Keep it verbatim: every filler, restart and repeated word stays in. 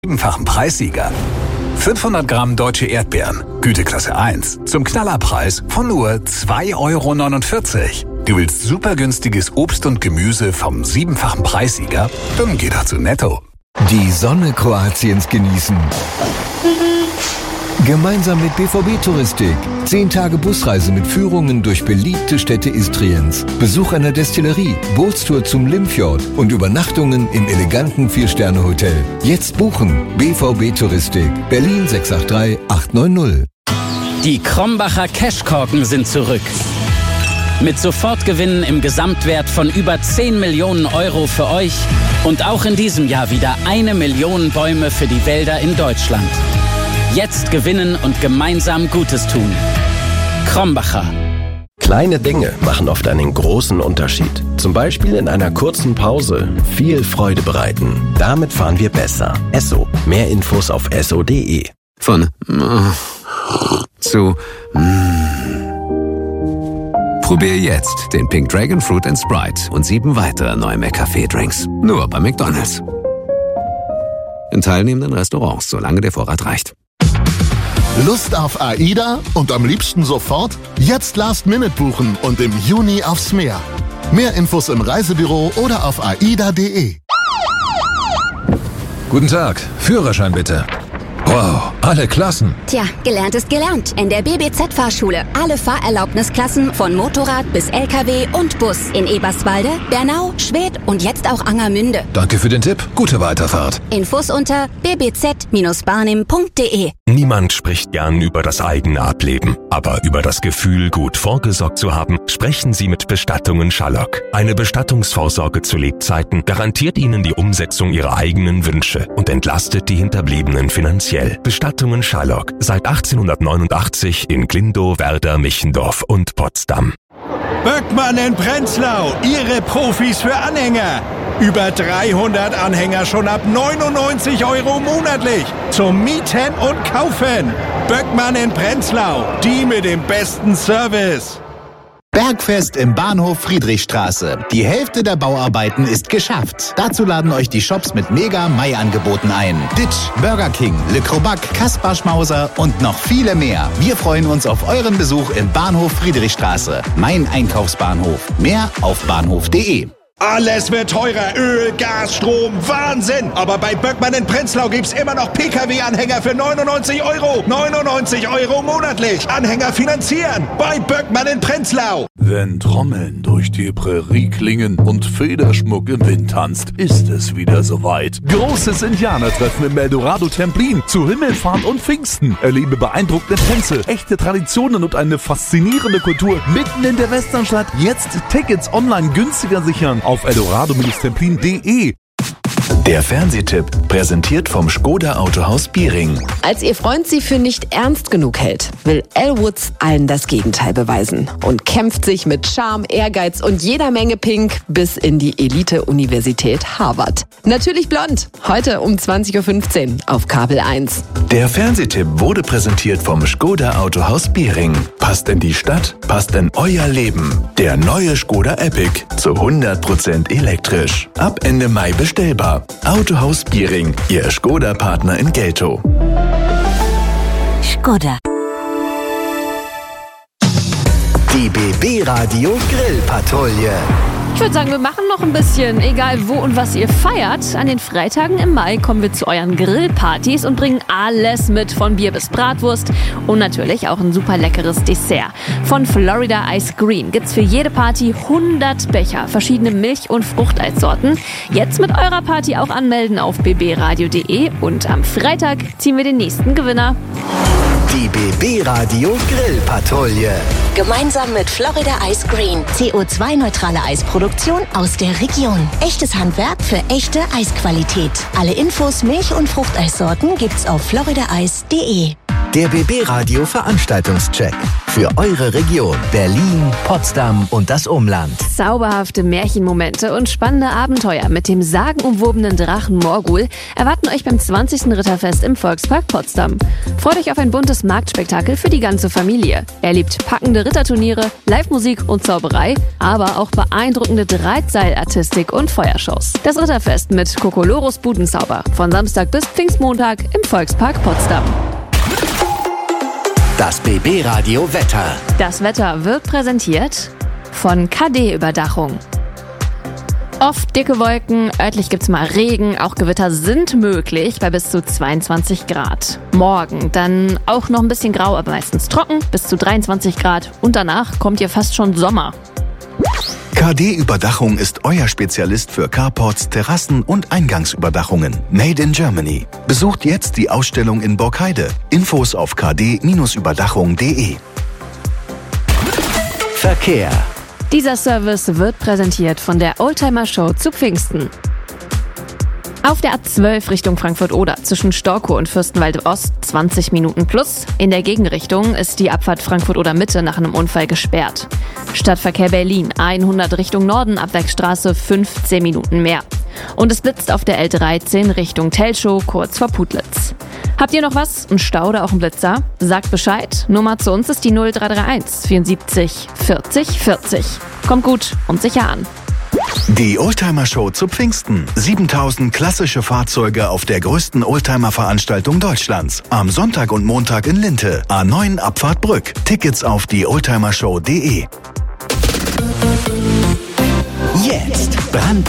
Siebenfachen Preissieger. fünfhundert Gramm deutsche Erdbeeren, Güteklasse eins, zum Knallerpreis von nur zwei Euro neunundvierzig. Du willst super günstiges Obst und Gemüse vom siebenfachen Preissieger? Dann geh doch zu Netto. Die Sonne Kroatiens genießen. Gemeinsam mit B V B Touristik. Zehn Tage Busreise mit Führungen durch beliebte Städte Istriens. Besuch einer Destillerie, Bootstour zum Limfjord und Übernachtungen im eleganten Vier-Sterne-Hotel. Jetzt buchen. B V B Touristik. Berlin sechs acht drei acht neun null. Die Krombacher Cashkorken sind zurück. Mit Sofortgewinnen im Gesamtwert von über zehn Millionen Euro für euch und auch in diesem Jahr wieder eine Million Bäume für die Wälder in Deutschland. Jetzt gewinnen und gemeinsam Gutes tun. Krombacher. Kleine Dinge machen oft einen großen Unterschied. Zum Beispiel in einer kurzen Pause viel Freude bereiten. Damit fahren wir besser. Esso. Mehr Infos auf esso punkt de. Von zu Probier jetzt den Pink Dragon Fruit and Sprite und sieben weitere neue McCafé-Drinks. Nur bei McDonald's. In teilnehmenden Restaurants, solange der Vorrat reicht. Lust auf AIDA und am liebsten sofort? Jetzt Last Minute buchen und im Juni aufs Meer. Mehr Infos im Reisebüro oder auf aida punkt de. Guten Tag, Führerschein bitte. Wow, alle Klassen. Tja, gelernt ist gelernt. In der B B Z-Fahrschule. Alle Fahrerlaubnisklassen von Motorrad bis L K W und Bus. In Eberswalde, Bernau, Schwedt und jetzt auch Angermünde. Danke für den Tipp. Gute Weiterfahrt. Infos unter b b z barnim punkt de. Niemand spricht gern über das eigene Ableben. Aber über das Gefühl, gut vorgesorgt zu haben, sprechen Sie mit Bestattungen Schallock. Eine Bestattungsvorsorge zu Lebzeiten garantiert Ihnen die Umsetzung Ihrer eigenen Wünsche und entlastet die Hinterbliebenen finanziell. Bestattungen Schallock. Seit achtzehnhundertneunundachtzig in Glindow, Werder, Michendorf und Potsdam. Böckmann in Prenzlau. Ihre Profis für Anhänger. Über dreihundert Anhänger schon ab neunundneunzig Euro monatlich. Zum Mieten und Kaufen. Böckmann in Prenzlau. Die mit dem besten Service. Bergfest im Bahnhof Friedrichstraße. Die Hälfte der Bauarbeiten ist geschafft. Dazu laden euch die Shops mit Mega-Mai-Angeboten ein. Ditch, Burger King, Le Crobac, Kaspar Schmauser und noch viele mehr. Wir freuen uns auf euren Besuch im Bahnhof Friedrichstraße. Mein Einkaufsbahnhof. Mehr auf bahnhof punkt de. Alles wird teurer. Öl, Gas, Strom, Wahnsinn. Aber bei Böckmann in Prenzlau gibt's immer noch P K W-Anhänger für neunundneunzig Euro. neunundneunzig Euro monatlich. Anhänger finanzieren. Bei Böckmann in Prenzlau. Wenn Trommeln durch die Prärie klingen und Federschmuck im Wind tanzt, ist es wieder soweit. Großes Indianertreffen im Eldorado Templin zu Himmelfahrt und Pfingsten. Erlebe beeindruckende Tänze, echte Traditionen und eine faszinierende Kultur mitten in der Westernstadt. Jetzt Tickets online günstiger sichern auf eldorado templin punkt de. Der Fernsehtipp, präsentiert vom Škoda Autohaus Biering. Als ihr Freund sie für nicht ernst genug hält, will Elle Woods allen das Gegenteil beweisen und kämpft sich mit Charme, Ehrgeiz und jeder Menge Pink bis in die Elite-Universität Harvard. Natürlich blond, heute um zwanzig Uhr fünfzehn auf Kabel eins. Der Fernsehtipp wurde präsentiert vom Škoda Autohaus Biering. Passt in die Stadt, passt in euer Leben. Der neue Škoda Epic zu hundert Prozent elektrisch. Ab Ende Mai bestellbar. Autohaus Biering, Ihr Škoda-Partner in Geltow. Škoda. Die B B-Radio Grillpatrouille. Ich würde sagen, wir machen noch ein bisschen, egal wo und was ihr feiert. An den Freitagen im Mai kommen wir zu euren Grillpartys und bringen alles mit, von Bier bis Bratwurst und natürlich auch ein super leckeres Dessert. Von Florida Ice Green gibt's für jede Party hundert Becher, verschiedene Milch- und Fruchteissorten. Jetzt mit eurer Party auch anmelden auf b b radio punkt de und am Freitag ziehen wir den nächsten Gewinner. Die B B-Radio Grillpatrouille. Gemeinsam mit Florida Ice Green. C O zwei neutrale Eisproduktion aus der Region. Echtes Handwerk für echte Eisqualität. Alle Infos, Milch- und Fruchteissorten gibt's auf florida eis punkt de. Der B B Radio Veranstaltungscheck. Für eure Region Berlin, Potsdam und das Umland. Zauberhafte Märchenmomente und spannende Abenteuer mit dem sagenumwobenen Drachen Morgul erwarten euch beim zwanzigsten Ritterfest im Volkspark Potsdam. Freut euch auf ein buntes Marktspektakel für die ganze Familie. Erlebt packende Ritterturniere, Live-Musik und Zauberei, aber auch beeindruckende Drahtseilartistik und Feuershows. Das Ritterfest mit Kokolores Budenzauber von Samstag bis Pfingstmontag im Volkspark Potsdam. Das B B Radio Wetter. Das Wetter wird präsentiert von K D-Überdachung. Oft dicke Wolken, örtlich gibt's mal Regen, auch Gewitter sind möglich bei bis zu zweiundzwanzig Grad. Morgen dann auch noch ein bisschen grau, aber meistens trocken, bis zu dreiundzwanzig Grad und danach kommt ihr fast schon Sommer. K D-Überdachung ist euer Spezialist für Carports, Terrassen und Eingangsüberdachungen. Made in Germany. Besucht jetzt die Ausstellung in Borkheide. Infos auf k d überdachung punkt d e. Verkehr. Dieser Service wird präsentiert von der Oldtimer Show zu Pfingsten. Auf der A zwölf Richtung Frankfurt-Oder zwischen Storkow und Fürstenwalde Ost zwanzig Minuten plus. In der Gegenrichtung ist die Abfahrt Frankfurt-Oder Mitte nach einem Unfall gesperrt. Stadtverkehr Berlin hundert Richtung Norden, Abwärtsstraße fünfzehn Minuten mehr. Und es blitzt auf der L dreizehn Richtung Telschow kurz vor Putlitz. Habt ihr noch was? Ein Stau oder auch ein Blitzer? Sagt Bescheid. Nummer zu uns ist die null drei drei eins vierundsiebzig vierzig vierzig. Kommt gut und sicher an. Die Oldtimer Show zu Pfingsten. siebentausend klassische Fahrzeuge auf der größten Oldtimer-Veranstaltung Deutschlands. Am Sonntag und Montag in Linte. A neun Abfahrt Brück. Tickets auf die oldtimershow punkt d e. Jetzt brandneu.